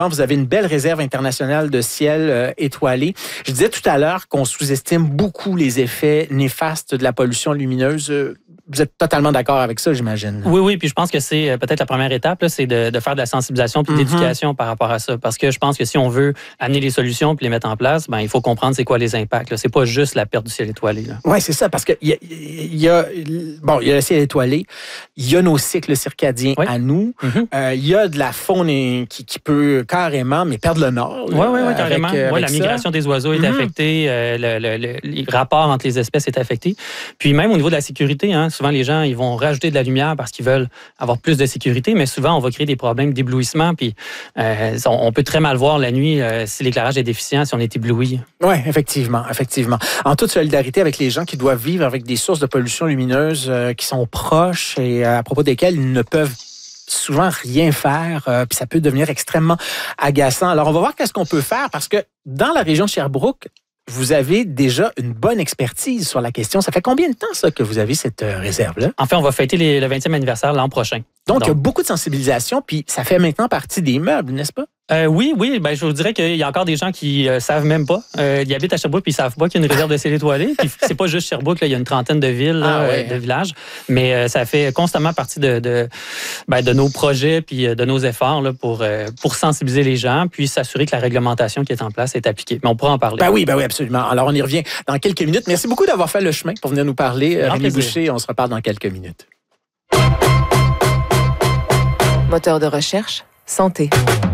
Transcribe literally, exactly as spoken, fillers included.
Vous avez une belle réserve internationale de ciel euh, étoilé. Je disais tout à l'heure qu'on sous-estime beaucoup les effets néfastes de la pollution lumineuse. Vous êtes totalement d'accord avec ça, j'imagine? Oui, oui. Puis je pense que c'est peut-être la première étape, là, c'est de, de faire de la sensibilisation puis de l'éducation mm-hmm. par rapport à ça. Parce que je pense que si on veut amener les solutions puis les mettre en place, ben il faut comprendre c'est quoi les impacts. Là. C'est pas juste la perte du ciel étoilé. Oui, c'est ça. Parce qu'il y a, y a, bon, il y a le ciel étoilé, il y a nos cycles circadiens oui. à nous, il mm-hmm. euh, y a de la faune qui, qui peut carrément, mais perdre le nord. Oui, oui, oui, carrément. Avec, ouais, avec la migration ça. des oiseaux est mm-hmm. affectée, euh, le, le, le, les rapports entre les espèces est affecté. Puis même au niveau de la sécurité, hein, souvent les gens ils vont rajouter de la lumière parce qu'ils veulent avoir plus de sécurité, mais souvent on va créer des problèmes d'éblouissement. Puis euh, on peut très mal voir la nuit euh, si l'éclairage est déficient, si on est ébloui. Oui, effectivement, effectivement. En toute solidarité avec les gens qui doivent vivre avec des sources de pollution lumineuse euh, qui sont proches et euh, à propos desquelles ils ne peuvent souvent rien faire, euh, puis ça peut devenir extrêmement agaçant. Alors, on va voir qu'est-ce qu'on peut faire, parce que dans la région de Sherbrooke, vous avez déjà une bonne expertise sur la question. Ça fait combien de temps, ça, que vous avez cette euh, réserve-là? En fait, on va fêter les, le vingtième anniversaire l'an prochain. Donc, Donc, il y a beaucoup de sensibilisation, puis ça fait maintenant partie des meubles, n'est-ce pas? Euh, oui, oui. Ben, je vous dirais qu'il y a encore des gens qui ne euh, savent même pas. Euh, ils habitent à Sherbrooke puis ils ne savent pas qu'il y a une réserve de ciel étoilé. Puis c'est pas juste Sherbrooke, là, il y a une trentaine de villes, là, ah, ouais. de villages. Mais euh, ça fait constamment partie de, de, ben, de nos projets puis de nos efforts là, pour, euh, pour sensibiliser les gens puis s'assurer que la réglementation qui est en place est appliquée. Mais on pourra en parler. Ben oui, ben oui, absolument. Alors, on y revient dans quelques minutes. Merci beaucoup d'avoir fait le chemin pour venir nous parler. Rémi Boucher, on se reparle dans quelques minutes. Moteur de recherche, santé.